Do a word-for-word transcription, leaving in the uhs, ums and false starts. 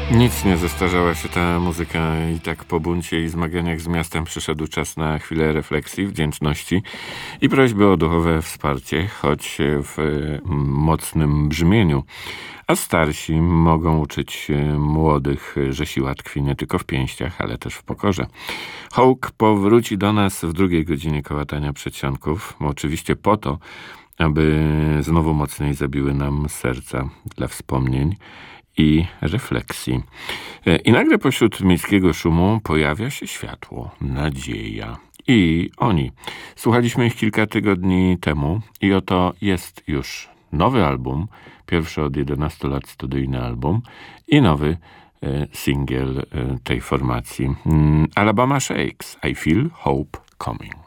Nic nie zestarzała się ta muzyka i tak po buncie i zmaganiach z miastem przyszedł czas na chwilę refleksji, wdzięczności i prośby o duchowe wsparcie, choć w mocnym brzmieniu. A starsi mogą uczyć młodych, że siła tkwi nie tylko w pięściach, ale też w pokorze. Hołk powróci do nas w drugiej godzinie kołatania przedsionków, oczywiście po to, aby znowu mocniej zabiły nam serca dla wspomnień i refleksji. I nagle pośród miejskiego szumu pojawia się światło, nadzieja. I oni. Słuchaliśmy ich kilka tygodni temu i oto jest już nowy album, pierwszy od jedenastu lat studyjny album i nowy e, singiel e, tej formacji. Alabama Shakes, I Feel Hope Coming.